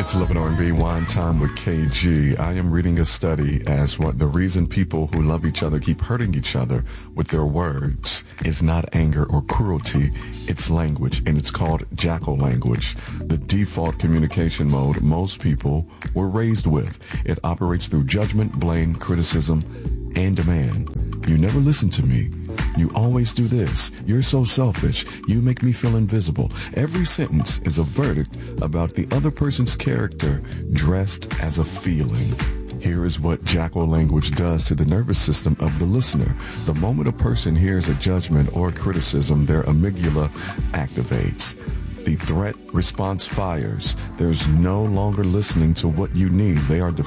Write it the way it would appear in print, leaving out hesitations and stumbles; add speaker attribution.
Speaker 1: It's Love and R&B Wine Time with KG. I am reading a study as what the reason people who love each other keep hurting each other with their words is not anger or cruelty, it's language, and it's called jackal language, the default communication mode most people were raised with. It operates through judgment, blame, criticism, and demand. You never listen to me. You always do this. You're so selfish. You make me feel invisible. Every sentence is a verdict about the other person's character dressed as a feeling. Here is what jackal language does to the nervous system of the listener. The moment a person hears a judgment or criticism, their amygdala activates. The threat response fires. There's no longer listening to what you need. They are